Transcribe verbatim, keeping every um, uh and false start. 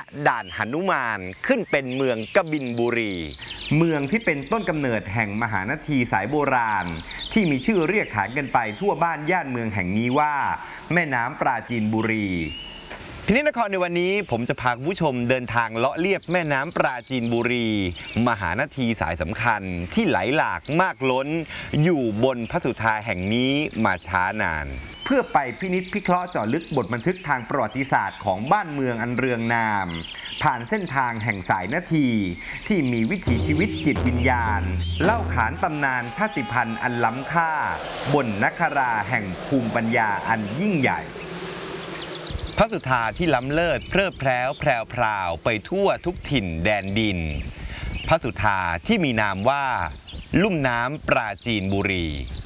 ด่านหนุมานขึ้นเป็นเมืองกบินบุรีเมืองที่เป็นต้นกำเนิดแห่งมหานาทีสายโบราณที่มีชื่อเรียกขานกันไปทั่วบ้านย่านเมืองแห่งนี้ว่าแม่น้ำปราจีนบุรีพินิจนครในวันนี้ผมจะพาคุณผู้ชมเดินทางเลาะเลียบแม่น้ำปราจีนบุรีมหานาทีสายสำคัญที่ไหลหลากมากล้นอยู่บนพระสุธาแห่งนี้มาช้านานเพื่อไปพินิจพิเคราะห์เจาะลึกบทบันทึกทางประวัติศาสตร์ของบ้านเมืองอันเรืองนามผ่านเส้นทางแห่งสายนาทีที่มีวิถีชีวิตจิตวิญญาณเล่าขานตำนานชาติพันธุ์อันล้ำค่าบนนคราแห่งภูมิปัญญาอันยิ่งใหญ่พระสุธาที่ล้ำเลิศเพลิดเพลินแพรวพราวไปทั่วทุกถิ่นแดนดินพระสุธาที่มีนามว่าลุ่มน้ำปราจีนบุรี